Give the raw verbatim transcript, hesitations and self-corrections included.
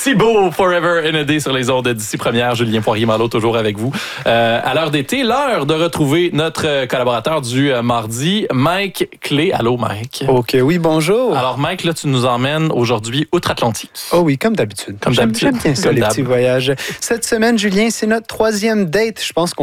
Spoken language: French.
Si beau, Forever and a Day sur les ondes d'ici première. Julien Poirier-Malo, toujours avec vous. Euh, à l'heure d'été, l'heure de retrouver notre collaborateur du euh, mardi, Mike Clé. Allô, Mike. OK, oui, bonjour. Alors, Mike, là, tu nous emmènes aujourd'hui outre-Atlantique. Oh oui, comme d'habitude. Comme J'aime, d'habitude. j'aime bien ça, Comme les d'hab. petits voyages. Cette semaine, Julien, c'est notre troisième date. Je pense qu'on